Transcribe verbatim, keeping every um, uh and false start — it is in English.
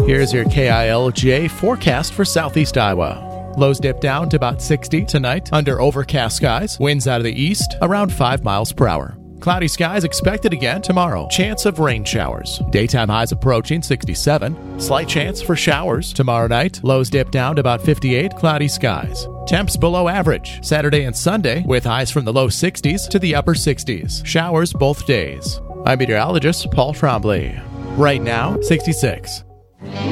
Here's your K I L J forecast for southeast Iowa. Lows dip down to about sixty tonight under overcast skies. Winds out of the east around five miles per hour. Cloudy skies expected again tomorrow. Chance of rain showers. Daytime highs approaching sixty-seven. Slight chance for showers tomorrow night. Lows dip down to about fifty-eight. Cloudy skies. Temps below average. Saturday and Sunday with highs from the low sixties to the upper sixties. Showers both days. I'm meteorologist Paul Trombley. Right now, sixty-six.